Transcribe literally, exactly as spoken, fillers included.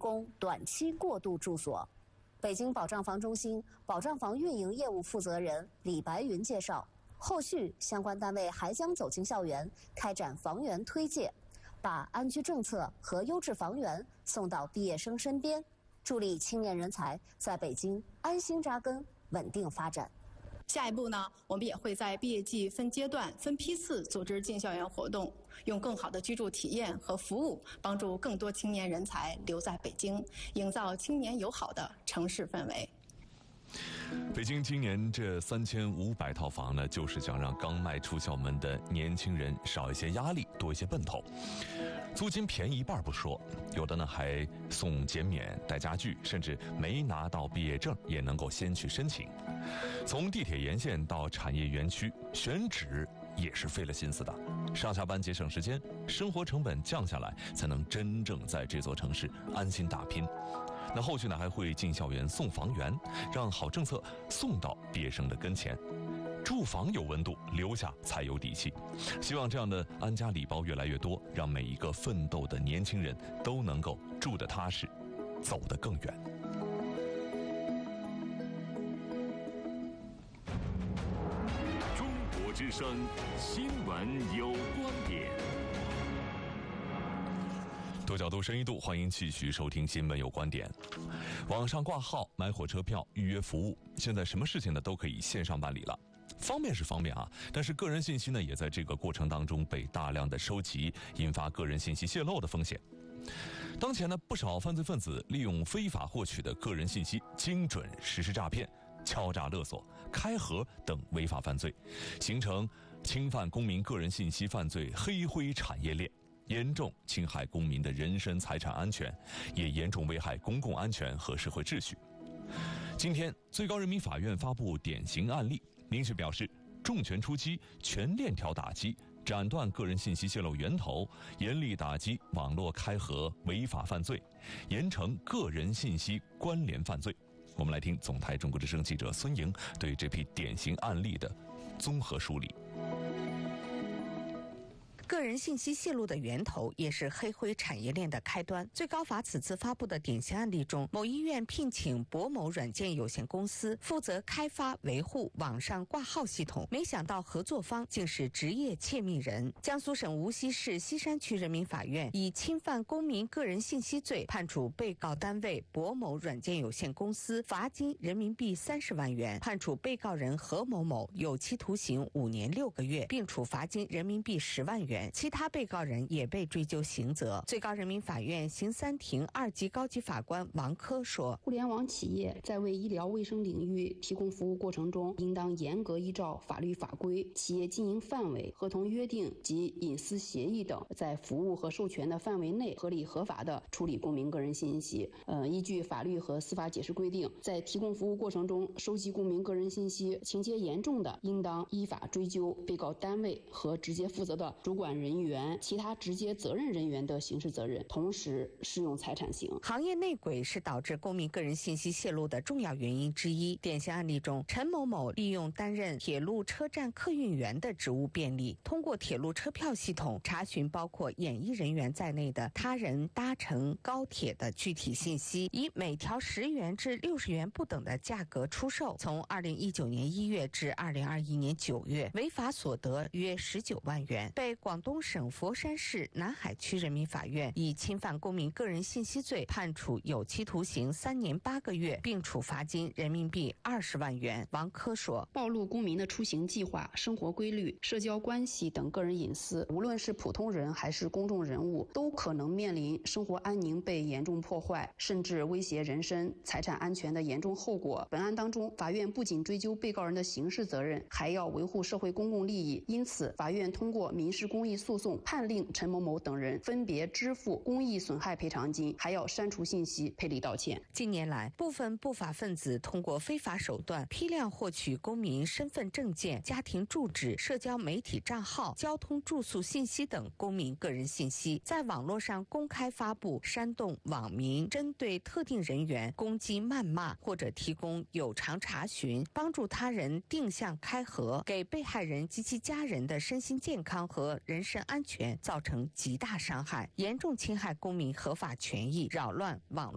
供短期过渡住所。北京保障房中心保障房运营业务负责人李白云介绍，后续相关单位还将走进校园，开展房源推介，把安居政策和优质房源送到毕业生身边，助力青年人才在北京安心扎根、稳定发展。 下一步呢，我们也会在毕业季分阶段、分批次组织进校园活动，用更好的居住体验和服务，帮助更多青年人才留在北京，营造青年友好的城市氛围。 北京今年这三千五百套房呢，就是想让刚迈出校门的年轻人少一些压力，多一些奔头。租金便宜一半不说，有的呢还送减免、带家具，甚至没拿到毕业证也能够先去申请。从地铁沿线到产业园区，选址也是费了心思的。上下班节省时间，生活成本降下来，才能真正在这座城市安心打拼。那后续呢，还会进校园送房源，让好政策送到毕业生的跟前。住房有温度，留下才有底气。希望这样的安家礼包越来越多，让每一个奋斗的年轻人都能够住得踏实，走得更远。 中国之声新闻有观点。 多角度、深一度，欢迎继续收听《新闻有观点》。网上挂号、买火车票、预约服务，现在什么事情呢都可以线上办理了。方便是方便啊，但是个人信息呢也在这个过程当中被大量的收集，引发个人信息泄露的风险。当前呢，不少犯罪分子利用非法获取的个人信息，精准实施诈骗、敲诈勒索、开盒等违法犯罪，形成侵犯公民个人信息犯罪黑灰产业链，严重侵害公民的人身财产安全，也严重危害公共安全和社会秩序。今天，最高人民法院发布典型案例，明确表示，重拳出击，全链条打击，斩断个人信息泄露源头，严厉打击网络开盒违法犯罪，严惩个人信息关联犯罪。我们来听总台中国之声记者孙莹对这批典型案例的综合梳理。 个人信息泄露的源头也是黑灰产业链的开端。最高法此次发布的典型案例中，某医院聘请博某软件有限公司负责开发维护网上挂号系统，没想到合作方竟是职业窃密人。江苏省无锡市西山区人民法院以侵犯公民个人信息罪判处被告单位博某软件有限公司罚金人民币三十万元，判处被告人何某某有期徒刑五年六个月，并处罚金人民币十万元。其他被告人也被追究刑责。最高人民法院刑三庭二级高级法官王科说， 互联网企业在为医疗卫生领域提供服务过程中，应当严格依照法律法规、企业经营范围、合同约定及隐私协议等，在服务和授权的范围内合理合法地处理公民个人信息。呃，依据法律和司法解释规定，在提供服务过程中收集公民个人信息，情节严重的，应当依法追究被告单位和直接负责的主管人员、其他直接责任人员的刑事责任，同时适用财产刑。 行业内鬼是导致公民个人信息泄露的重要原因之一。典型案例中，陈某某利用担任铁路车站客运员的职务便利，通过铁路车票系统查询包括演艺人员在内的他人搭乘高铁的具体信息，以每条十元至六十元不等的价格出售。从二零一九年一月至二零二一年九月，违法所得约十九万元，被广东省佛山市南海区人民法院以侵犯公民个人信息罪判处有期徒刑三年八个月，并处罚金人民币二十万元。王科说， 暴露公民的出行计划、生活规律、社交关系等个人隐私，无论是普通人还是公众人物，都可能面临生活安宁被严重破坏，甚至威胁人身财产安全的严重后果。本案当中，法院不仅追究被告人的刑事责任，还要维护社会公共利益，因此法院通过民事公益诉讼判令陈某某等人分别支付公益损害赔偿金，还要删除信息、赔礼道歉。 近年来，部分不法分子通过非法手段批量获取公民身份证件、家庭住址、社交媒体账号、交通住宿信息等公民个人信息，在网络上公开发布、煽动网民针对特定人员攻击、谩骂，或者提供有偿查询，帮助他人定向开盒，给被害人及其家人的身心健康和人身安全造成极大伤害，严重侵害公民合法权益，扰乱网络